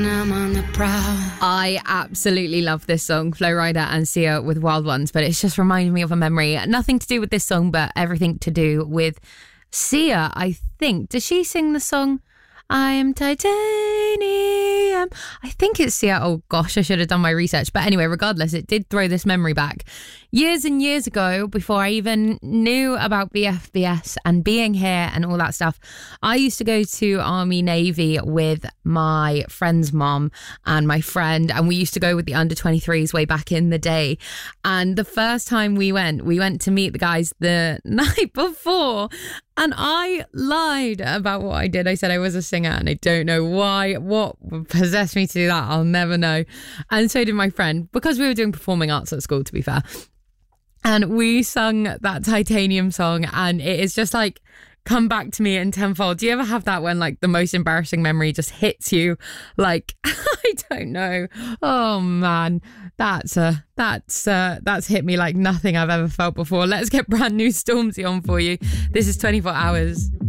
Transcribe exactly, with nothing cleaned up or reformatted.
I'm on the prowl. I absolutely love this song, Flo Rida and Sia with Wild Ones, but it's just reminding me of a memory. Nothing to do with this song, but everything to do with Sia, I think. Does she sing the song I am titanium? I think it's Sia. Oh gosh, I should have done my research. But anyway, regardless, it did throw this memory back. Years and years ago, before I even knew about B F B S and being here and all that stuff, I used to go to Army Navy with my friend's mom and my friend, and we used to go with the under twenty-threes way back in the day. And the first time we went, we went to meet the guys the night before, and I lied about what I did. I said I was a singer, and I don't know why. What possessed me to do that, I'll never know. And so did my friend, because we were doing performing arts at school, to be fair. And we sung that Titanium song, and it is just like come back to me in tenfold. Do you ever have that when like the most embarrassing memory just hits you? Like, I don't know. Oh man, that's uh, that's uh, that's hit me like nothing I've ever felt before. Let's get brand new Stormzy on for you. This is twenty-four hours.